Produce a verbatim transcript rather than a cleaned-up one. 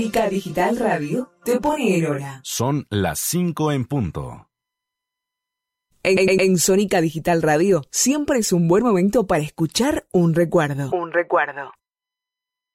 Sónica Digital Radio te pone en hora. Son las cinco en punto. En, en, en Sónica Digital Radio siempre es un buen momento para escuchar un recuerdo. Un recuerdo.